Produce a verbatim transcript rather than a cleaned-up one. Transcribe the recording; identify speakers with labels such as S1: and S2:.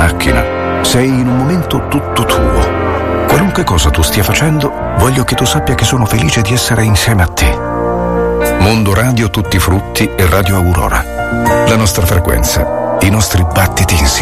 S1: macchina, sei in un momento tutto tuo. Qualunque cosa tu stia facendo, voglio che tu sappia che sono felice di essere insieme a te. Mondo Radio Tutti Frutti e Radio Aurora. La nostra frequenza, i nostri battiti insieme.